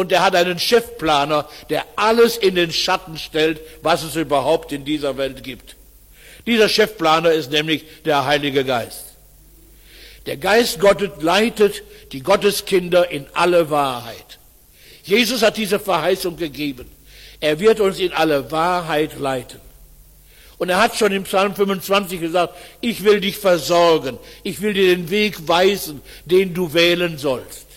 Und er hat einen Chefplaner, der alles in den Schatten stellt, was es überhaupt in dieser Welt gibt. Dieser Chefplaner ist nämlich der Heilige Geist. Der Geist Gottes leitet die Gotteskinder in alle Wahrheit. Jesus hat diese Verheißung gegeben. Er wird uns in alle Wahrheit leiten. Und er hat schon im Psalm 25 gesagt, ich will dich versorgen, ich will dir den Weg weisen, den du wählen sollst.